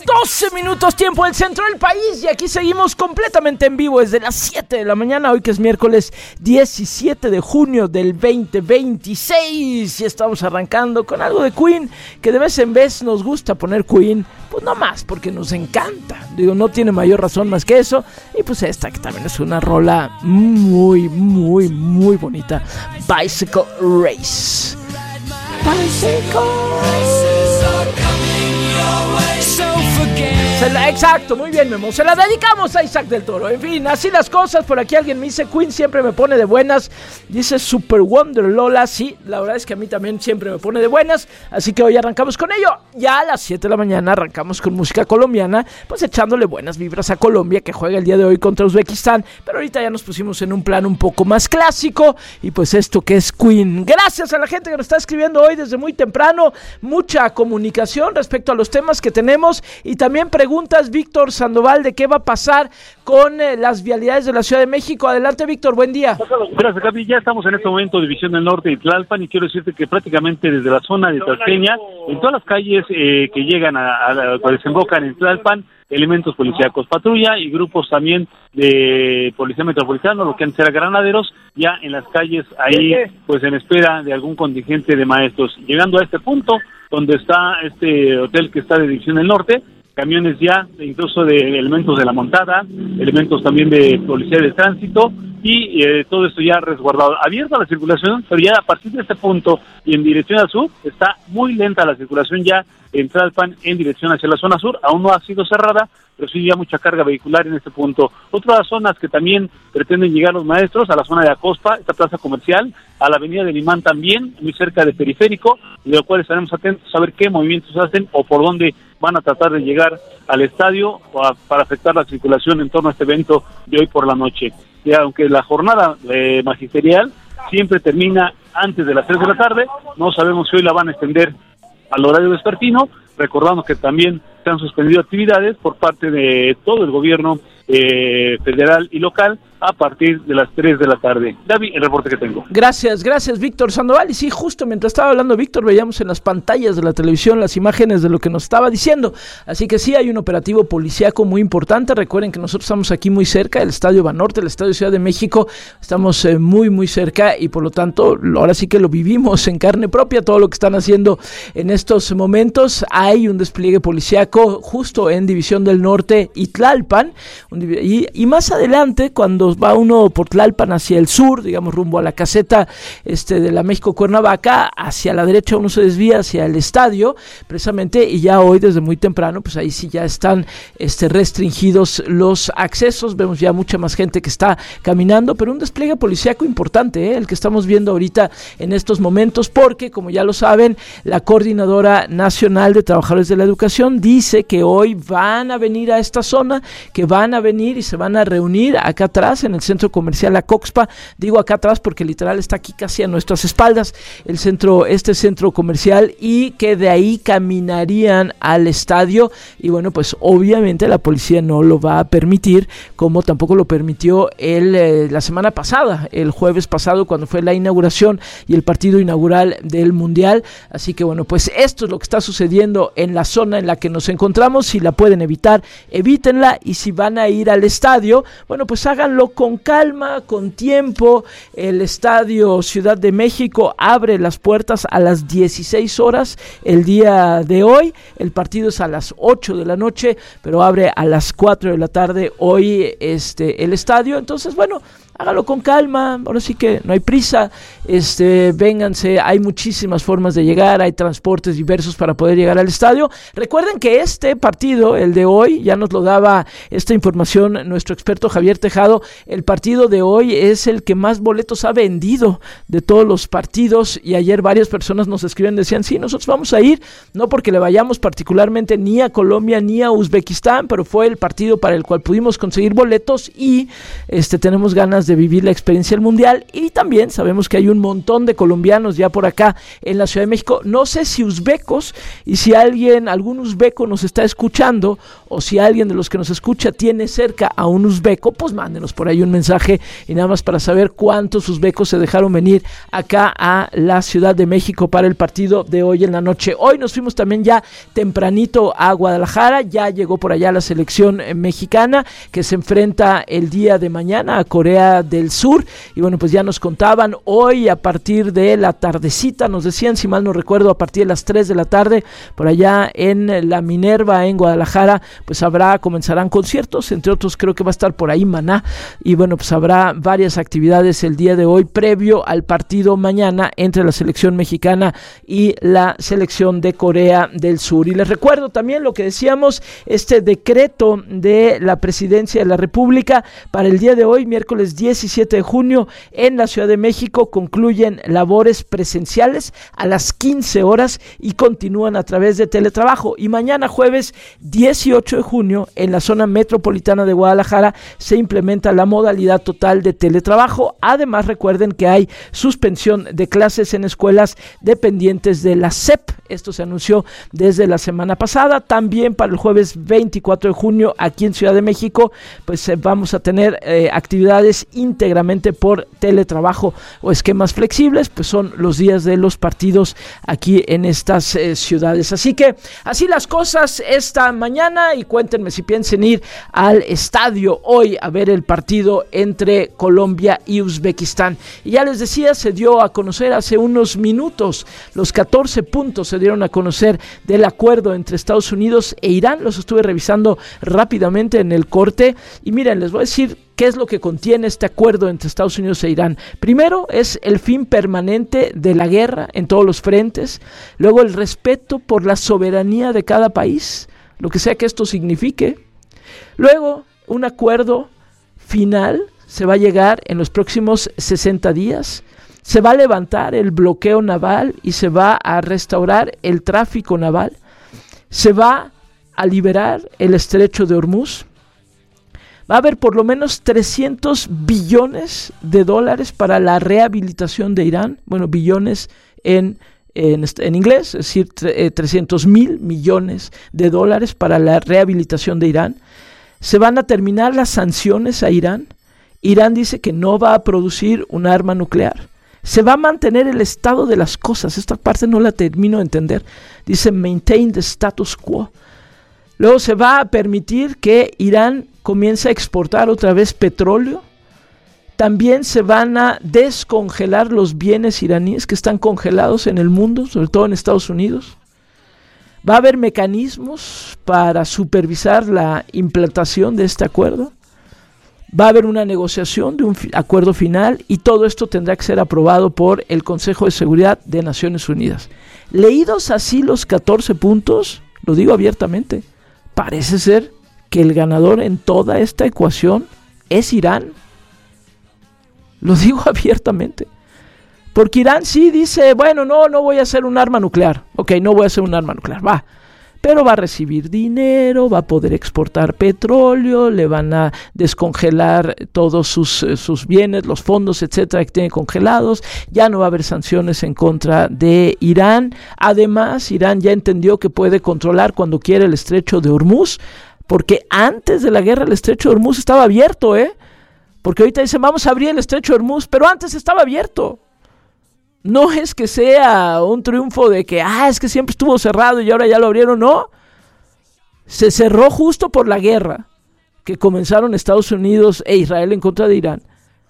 12 minutos tiempo del centro del país y aquí seguimos completamente en vivo desde las 7 de la mañana, hoy que es miércoles 17 de junio del 2026 y estamos arrancando con algo de Queen, que de vez en vez nos gusta poner Queen, pues no más porque nos encanta, digo, no tiene mayor razón más que eso, y pues esta que también es una rola muy bonita, Bicycle Race. Exacto, muy bien, Memo. Se la dedicamos a Isaac del Toro. En fin, así las cosas. Por aquí alguien me dice: Queen siempre me pone de buenas. Dice Super Wonder Lola. Sí, la verdad es que a mí también siempre me pone de buenas. Así que hoy arrancamos con ello. Ya a las 7 de la mañana arrancamos con música colombiana, pues echándole buenas vibras a Colombia, que juega el día de hoy contra Uzbekistán. Pero ahorita ya nos pusimos en un plan un poco más clásico. Y pues esto que es Queen. Gracias a la gente que nos está escribiendo hoy desde muy temprano. Mucha comunicación respecto a los temas que tenemos. Y también preguntas, Víctor Sandoval, de qué va a pasar con las vialidades de la Ciudad de México. Adelante, Víctor, buen día. Gracias, Gaby. Ya estamos en este momento en División del Norte y Tlalpan, y quiero decirte que prácticamente desde la zona de Tasqueña, en todas las calles que llegan que desembocan en Tlalpan, elementos policíacos, patrulla y grupos también de Policía Metropolitana, lo que antes era granaderos, ya en las calles ahí, pues en espera de algún contingente de maestros. Llegando a este punto, donde está este hotel que está de División del Norte, camiones ya, incluso de elementos de la montada, elementos también de policía de tránsito, y todo esto ya resguardado, abierta la circulación, pero ya a partir de este punto y en dirección al sur, está muy lenta la circulación ya en Tlalpan en dirección hacia la zona sur, aún no ha sido cerrada, pero sí ya mucha carga vehicular en este punto. Otras zonas que también pretenden llegar los maestros, a la zona de Acospa, esta plaza comercial, a la avenida de Limán también, muy cerca de Periférico, y de lo cual estaremos atentos a ver qué movimientos hacen o por dónde van a tratar de llegar al estadio para afectar la circulación en torno a este evento de hoy por la noche. Y aunque la jornada magisterial siempre termina antes de las 3 de la tarde, no sabemos si hoy la van a extender al horario vespertino, recordando que también se han suspendido actividades por parte de todo el gobierno federal y local a partir de las 3 de la tarde. David, el reporte que tengo. Gracias, Víctor Sandoval. Y sí, justo mientras estaba hablando Víctor, veíamos en las pantallas de la televisión las imágenes de lo que nos estaba diciendo. Así que sí, hay un operativo policíaco muy importante. Recuerden que nosotros estamos aquí muy cerca, el Estadio Banorte, el Estadio Ciudad de México. Estamos muy cerca y por lo tanto, ahora sí que lo vivimos en carne propia, todo lo que están haciendo en estos momentos. Hay un despliegue policíaco justo en División del Norte y Tlalpan. Y más adelante, cuando va uno por Tlalpan hacia el sur, digamos rumbo a la caseta de la México Cuernavaca, hacia la derecha uno se desvía hacia el estadio, precisamente, y ya hoy desde muy temprano, pues ahí sí ya están restringidos los accesos, vemos ya mucha más gente que está caminando, pero un despliegue policíaco importante, el que estamos viendo ahorita en estos momentos, porque como ya lo saben, la Coordinadora Nacional de Trabajadores de la Educación dice que hoy van a venir a esta zona, que van a venir y se van a reunir acá atrás en el centro comercial La Coxpa. Digo acá atrás porque literal está aquí casi a nuestras espaldas este centro comercial, y que de ahí caminarían al estadio. Y bueno, pues obviamente la policía no lo va a permitir, como tampoco lo permitió la semana pasada, el jueves pasado, cuando fue la inauguración y el partido inaugural del Mundial. Así que bueno, pues esto es lo que está sucediendo en la zona en la que nos encontramos. Si la pueden evitar, evítenla, y si van a ir al estadio, bueno, pues háganlo con calma, con tiempo. El Estadio Ciudad de México abre las puertas a las 16 horas el día de hoy. El partido es a las 8 de la noche, pero abre a las 4 de la tarde hoy el estadio. Entonces, bueno, hágalo con calma, ahora sí que no hay prisa, vénganse, hay muchísimas formas de llegar, hay transportes diversos para poder llegar al estadio. Recuerden que este partido, el de hoy, ya nos lo daba esta información nuestro experto Javier Tejado, el partido de hoy es el que más boletos ha vendido de todos los partidos, y ayer varias personas nos escriben, decían, sí, nosotros vamos a ir, no porque le vayamos particularmente ni a Colombia ni a Uzbekistán, pero fue el partido para el cual pudimos conseguir boletos y tenemos ganas ganas de vivir la experiencia del Mundial. Y también sabemos que hay un montón de colombianos ya por acá en la Ciudad de México. No sé si uzbecos, y si algún uzbeco nos está escuchando, o si alguien de los que nos escucha tiene cerca a un uzbeco, pues mándenos por ahí un mensaje, y nada más para saber cuántos uzbecos se dejaron venir acá a la Ciudad de México para el partido de hoy en la noche. Hoy nos fuimos también ya tempranito a Guadalajara, ya llegó por allá la selección mexicana, que se enfrenta el día de mañana a Corea del Sur, y bueno, pues ya nos contaban hoy a partir de la tardecita, nos decían, si mal no recuerdo, a partir de las 3 de la tarde, por allá en la Minerva, en Guadalajara, pues comenzarán conciertos, entre otros creo que va a estar por ahí Maná, y bueno, pues habrá varias actividades el día de hoy, previo al partido mañana entre la selección mexicana y la selección de Corea del Sur. Y les recuerdo también lo que decíamos, este decreto de la Presidencia de la República para el día de hoy, miércoles 17 de junio, en la Ciudad de México concluyen labores presenciales a las 15 horas y continúan a través de teletrabajo. Y mañana jueves 18 de junio, en la zona metropolitana de Guadalajara, se implementa la modalidad total de teletrabajo. Además, recuerden que hay suspensión de clases en escuelas dependientes de la SEP. Esto se anunció desde la semana pasada. También para el jueves 24 de junio, aquí en Ciudad de México, pues vamos a tener actividades íntegramente por teletrabajo o esquemas flexibles, pues son los días de los partidos aquí en estas ciudades. Así que así las cosas esta mañana, y cuéntenme si piensan ir al estadio hoy a ver el partido entre Colombia y Uzbekistán. Y ya les decía, se dio a conocer hace unos minutos los 14 puntos se dieron a conocer del acuerdo entre Estados Unidos e Irán. Los estuve revisando rápidamente en el corte, y miren, les voy a decir qué es lo que contiene este acuerdo entre Estados Unidos e Irán. Primero es el fin permanente de la guerra en todos los frentes, luego el respeto por la soberanía de cada país, lo que sea que esto signifique, luego un acuerdo final se va a llegar en los próximos 60 días, se va a levantar el bloqueo naval y se va a restaurar el tráfico naval, se va a liberar el estrecho de Hormuz, va a haber por lo menos 300 billones de dólares para la rehabilitación de Irán, bueno, billones en inglés, es decir, 300,000 millones de dólares para la rehabilitación de Irán. Se van a terminar las sanciones a Irán. Irán dice que no va a producir un arma nuclear. Se va a mantener el estado de las cosas. Esta parte no la termino de entender. Dice maintain the status quo. Luego se va a permitir que Irán comience a exportar otra vez petróleo. También se van a descongelar los bienes iraníes que están congelados en el mundo, sobre todo en Estados Unidos. Va a haber mecanismos para supervisar la implantación de este acuerdo. Va a haber una negociación de un acuerdo final, y todo esto tendrá que ser aprobado por el Consejo de Seguridad de Naciones Unidas. Leídos así los 14 puntos, lo digo abiertamente, parece ser que el ganador en toda esta ecuación es Irán. Lo digo abiertamente. Porque Irán sí dice, bueno, no voy a hacer un arma nuclear. Ok, no voy a hacer un arma nuclear, va. Pero va a recibir dinero, va a poder exportar petróleo, le van a descongelar todos sus bienes, los fondos, etcétera, que tiene congelados. Ya no va a haber sanciones en contra de Irán. Además, Irán ya entendió que puede controlar cuando quiere el estrecho de Hormuz, porque antes de la guerra el estrecho de Hormuz estaba abierto, porque ahorita dicen vamos a abrir el estrecho de Hormuz, pero antes estaba abierto. No es que sea un triunfo de que, es que siempre estuvo cerrado y ahora ya lo abrieron, no. Se cerró justo por la guerra que comenzaron Estados Unidos e Israel en contra de Irán.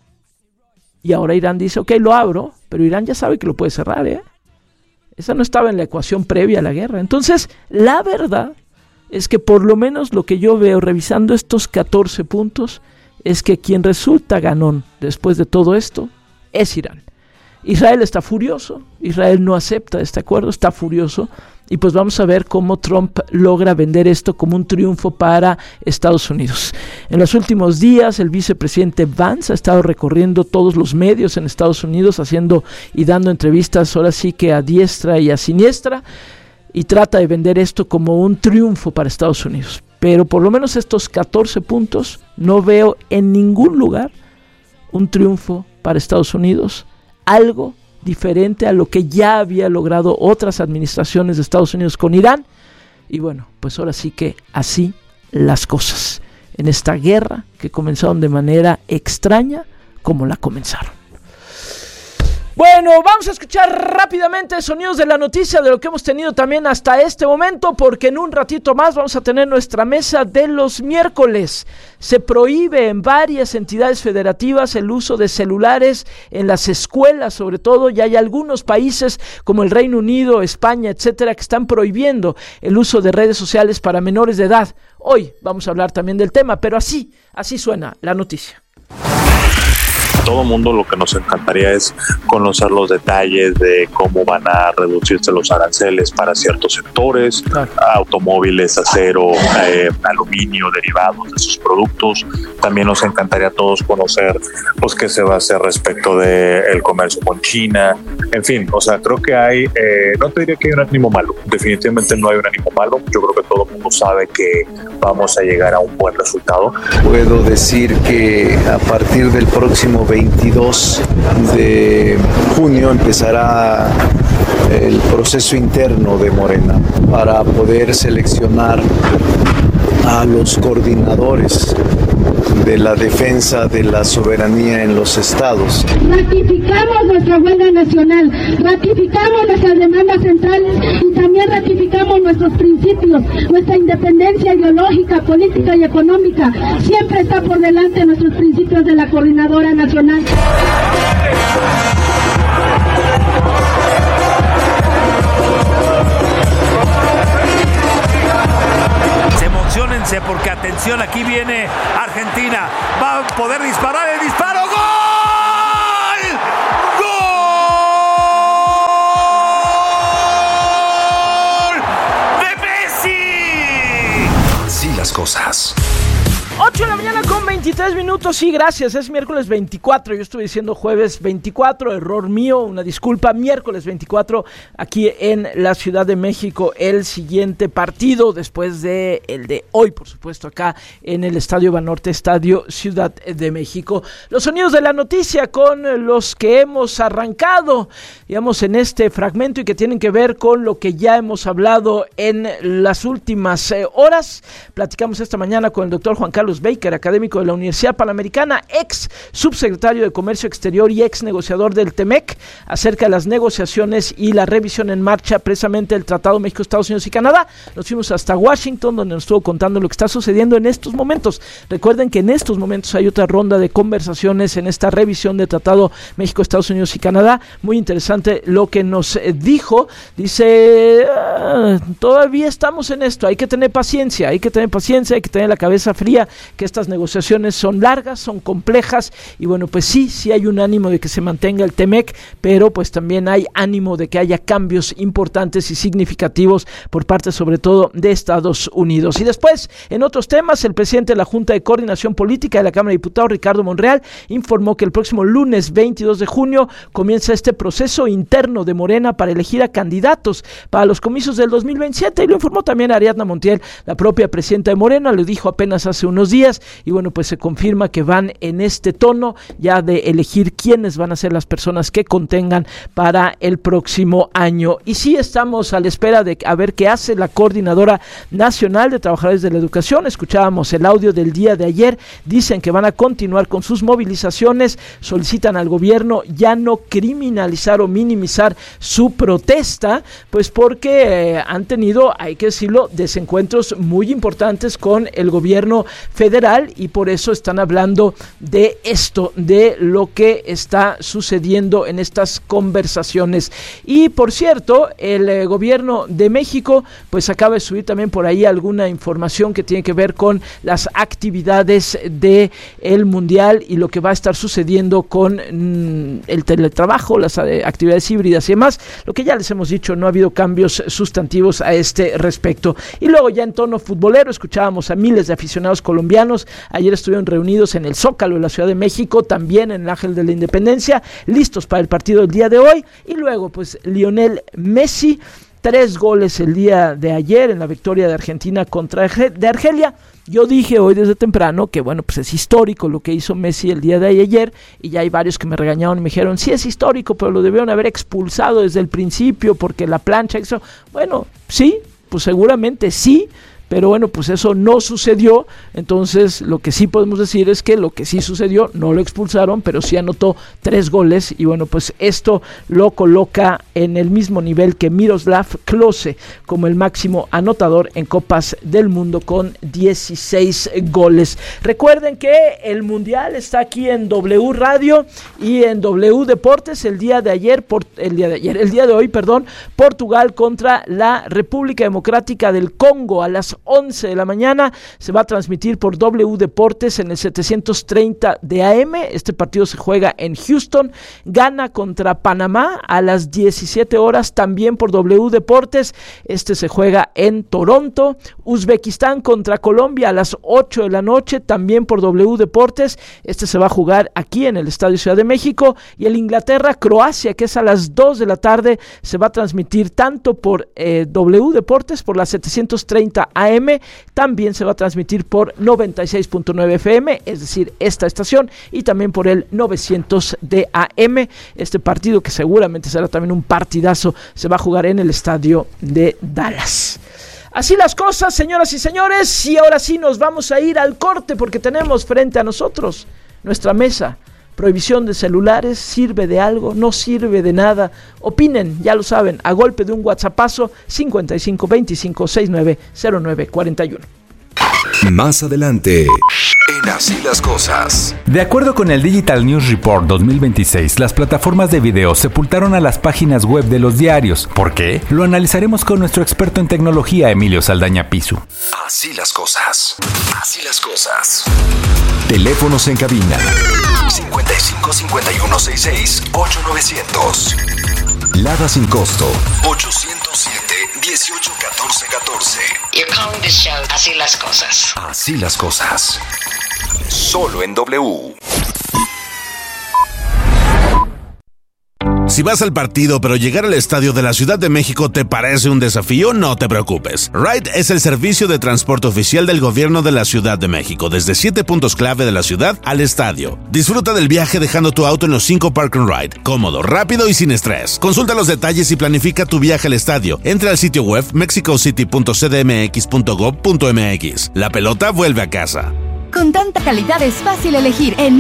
Y ahora Irán dice, ok, lo abro, pero Irán ya sabe que lo puede cerrar, Esa no estaba en la ecuación previa a la guerra. Entonces, la verdad es que por lo menos lo que yo veo revisando estos 14 puntos es que quien resulta ganón después de todo esto es Irán. Israel está furioso, Israel no acepta este acuerdo, está furioso, y pues vamos a ver cómo Trump logra vender esto como un triunfo para Estados Unidos. En los últimos días el vicepresidente Vance ha estado recorriendo todos los medios en Estados Unidos, haciendo y dando entrevistas ahora sí que a diestra y a siniestra, y trata de vender esto como un triunfo para Estados Unidos. Pero por lo menos estos 14 puntos no veo en ningún lugar un triunfo para Estados Unidos, algo diferente a lo que ya había logrado otras administraciones de Estados Unidos con Irán. Y bueno, pues ahora sí que así las cosas en esta guerra que comenzaron de manera extraña como la comenzaron. Bueno, vamos a escuchar rápidamente sonidos de la noticia de lo que hemos tenido también hasta este momento, porque en un ratito más vamos a tener nuestra mesa de los miércoles. Se prohíbe en varias entidades federativas el uso de celulares en las escuelas, sobre todo, y hay algunos países como el Reino Unido, España, etcétera, que están prohibiendo el uso de redes sociales para menores de edad. Hoy vamos a hablar también del tema, pero así suena la noticia. Todo mundo lo que nos encantaría es conocer los detalles de cómo van a reducirse los aranceles para ciertos sectores, automóviles, acero, aluminio, derivados de sus productos. También nos encantaría a todos conocer pues qué se va a hacer respecto del comercio con China. En fin, o sea, creo que hay, no te diría que hay un ánimo malo, definitivamente no hay un ánimo malo. Yo creo que todo el mundo sabe que vamos a llegar a un buen resultado. Puedo decir que a partir del próximo 22 de junio empezará el proceso interno de Morena para poder seleccionar a los coordinadores de la defensa de la soberanía en los estados. Ratificamos nuestra huelga nacional, ratificamos nuestras demandas centrales y también ratificamos nuestros principios, nuestra independencia ideológica, política y económica. Siempre está por delante nuestros principios de la Coordinadora Nacional. Emociónense porque atención, aquí viene Argentina, va a poder disparar, el disparo, ¡gol! ¡Gol! ¡De Messi! Así las cosas. 8 de la mañana con 23 minutos, sí, gracias, es miércoles 24, yo estuve diciendo jueves 24, error mío, una disculpa, miércoles 24, aquí en la Ciudad de México, el siguiente partido, después de el de hoy, por supuesto, acá en el Estadio Banorte, Estadio Ciudad de México. Los sonidos de la noticia con los que hemos arrancado, digamos, en este fragmento y que tienen que ver con lo que ya hemos hablado en las últimas horas. Platicamos esta mañana con el doctor Juan Carlos Baker, académico de la Universidad Panamericana, ex subsecretario de Comercio Exterior y ex negociador del TEMEC, acerca de las negociaciones y la revisión en marcha precisamente del Tratado México, Estados Unidos y Canadá. Nos fuimos hasta Washington, donde nos estuvo contando lo que está sucediendo en estos momentos. Recuerden que en estos momentos hay otra ronda de conversaciones en esta revisión del Tratado México, Estados Unidos y Canadá. Muy interesante lo que nos dijo. Dice, todavía estamos en esto, hay que tener paciencia, hay que tener la cabeza fría, que estas negociaciones son largas, son complejas y bueno, pues sí hay un ánimo de que se mantenga el TEMEC, pero pues también hay ánimo de que haya cambios importantes y significativos por parte sobre todo de Estados Unidos. Y después, en otros temas, el presidente de la Junta de Coordinación Política de la Cámara de Diputados, Ricardo Monreal, informó que el próximo lunes 22 de junio comienza este proceso interno de Morena para elegir a candidatos para los comicios del 2027 y lo informó también Ariadna Montiel, la propia presidenta de Morena, lo dijo apenas hace unos días y bueno, pues se confirma que van en este tono ya de elegir quiénes van a ser las personas que contengan para el próximo año. Y sí estamos a la espera de a ver qué hace la Coordinadora Nacional de Trabajadores de la Educación. Escuchábamos el audio del día de ayer, dicen que van a continuar con sus movilizaciones, solicitan al gobierno ya no criminalizar o minimizar su protesta, pues porque han tenido, hay que decirlo, desencuentros muy importantes con el gobierno federal y por eso están hablando de esto, de lo que está sucediendo en estas conversaciones. Y por cierto, el gobierno de México pues acaba de subir también por ahí alguna información que tiene que ver con las actividades de el Mundial y lo que va a estar sucediendo con el teletrabajo, las actividades híbridas y demás, lo que ya les hemos dicho, no ha habido cambios sustantivos a este respecto. Y luego ya en tono futbolero escuchábamos a miles de aficionados colombianos, ayer estuvieron reunidos en el Zócalo de la Ciudad de México, también en el Ángel de la Independencia, listos para el partido del día de hoy. Y luego pues Lionel Messi 3 goles el día de ayer en la victoria de Argentina contra Argelia. Yo dije hoy desde temprano que bueno, pues es histórico lo que hizo Messi el día de ayer, y ya hay varios que me regañaron y me dijeron, sí es histórico, pero lo debieron haber expulsado desde el principio porque la plancha hizo... Bueno, sí, pues seguramente sí, pero bueno, pues eso no sucedió. Entonces lo que sí podemos decir es que lo que sí sucedió, no lo expulsaron, pero sí anotó 3 goles, y bueno, pues esto lo coloca en el mismo nivel que Miroslav Klose como el máximo anotador en Copas del Mundo con 16 goles. Recuerden que el Mundial está aquí en W Radio y en W Deportes. El día de hoy, Portugal contra la República Democrática del Congo a las 11 de la mañana, se va a transmitir por W Deportes en el 730 de AM. Este partido se juega en Houston. Ghana contra Panamá a las 17 horas, también por W Deportes. Este se juega en Toronto. Uzbekistán contra Colombia a las 8 de la noche, también por W Deportes. Este se va a jugar aquí en el Estadio Ciudad de México. Y el Inglaterra-Croacia, que es a las 2 de la tarde, se va a transmitir tanto por W Deportes, por las 730 AM, también se va a transmitir por 96.9 FM, es decir, esta estación, y también por el 900 de AM. Este partido, que seguramente será también un partidazo, se va a jugar en el estadio de Dallas. Así las cosas, señoras y señores, y ahora sí nos vamos a ir al corte, porque tenemos frente a nosotros nuestra mesa. Prohibición de celulares, ¿sirve de algo? ¿No sirve de nada? Opinen, ya lo saben, a golpe de un WhatsAppazo 55 25 69 09 41. Más adelante, en Así las Cosas. De acuerdo con el Digital News Report 2026, las plataformas de video sepultaron a las páginas web de los diarios. ¿Por qué? Lo analizaremos con nuestro experto en tecnología, Emilio Saldaña Pisu. Así las cosas. Así las cosas. Teléfonos en cabina 55 51 66 8900. Lada sin costo 807 18 14 14. You're calling this show Así las Cosas. Así las cosas. Solo en W. Si vas al partido pero llegar al estadio de la Ciudad de México te parece un desafío, no te preocupes. Ride es el servicio de transporte oficial del gobierno de la Ciudad de México, desde 7 puntos clave de la ciudad al estadio. Disfruta del viaje dejando tu auto en los 5 Park and Ride, cómodo, rápido y sin estrés. Consulta los detalles y planifica tu viaje al estadio. Entra al sitio web mexicocity.cdmx.gov.mx. La pelota vuelve a casa. Con tanta calidad es fácil elegir en